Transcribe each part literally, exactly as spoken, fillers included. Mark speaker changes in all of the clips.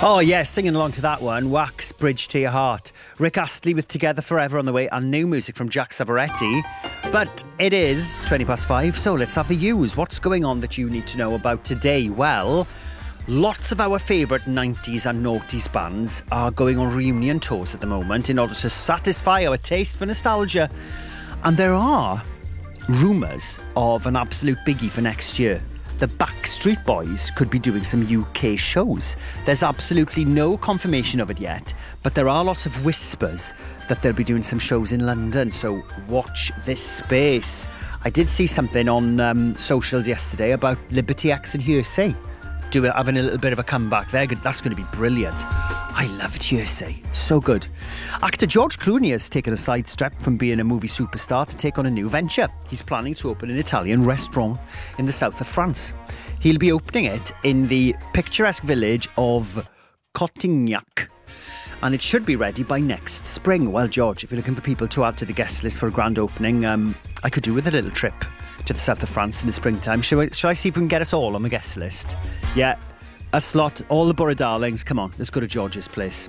Speaker 1: Oh, yes, singing along to that one. Wax, Bridge to Your Heart. Rick Astley with Together Forever on the way, and new music from Jack Savoretti. But it is twenty past five, so let's have the news. What's going on that you need to know about today? Well, lots of our favourite nineties and noughties bands are going on reunion tours at the moment in order to satisfy our taste for nostalgia. And there are rumours of an absolute biggie for next year. The Backstreet Boys could be doing some U K shows. There's absolutely no confirmation of it yet, but there are lots of whispers that they'll be doing some shows in London, so watch this space. I did see something on um, socials yesterday about Liberty X and Hearsay doing, having a little bit of a comeback there. That's going to be brilliant. I loved Hearsay. So good. Actor George Clooney has taken a sidestep from being a movie superstar to take on a new venture. He's planning to open an Italian restaurant in the south of France. He'll be opening it in the picturesque village of Cotignac, and it should be ready by next spring. Well, George, if you're looking for people to add to the guest list for a grand opening, um, I could do with a little trip to the south of France in the springtime. Shall I, shall I see if we can get us all on the guest list? Yeah. A slot, all the Borough Darlings. Come on, let's go to George's place.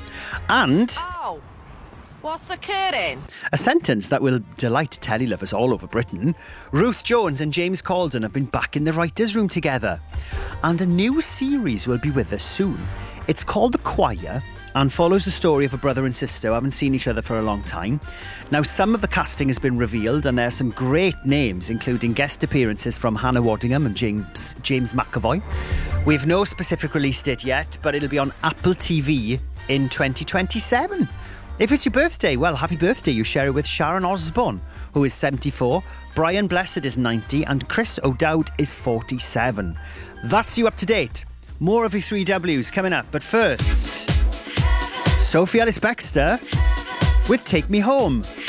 Speaker 1: And...
Speaker 2: Oh, what's occurring?
Speaker 1: A sentence that will delight telly lovers all over Britain. Ruth Jones and James Corden have been back in the writer's room together. And a new series will be with us soon. It's called The Choir and follows the story of a brother and sister who haven't seen each other for a long time. Now, some of the casting has been revealed, and there are some great names, including guest appearances from Hannah Waddingham and James James McAvoy. We've no specific release date yet, but it'll be on Apple T V in twenty twenty-seven. If it's your birthday, well, happy birthday. You share it with Sharon Osbourne, who is seventy-four, Brian Blessed is ninety, and Chris O'Dowd is forty-seven. That's you up to date. More of your three W's coming up, but first... Sophie Ellis-Bextor with Take Me Home.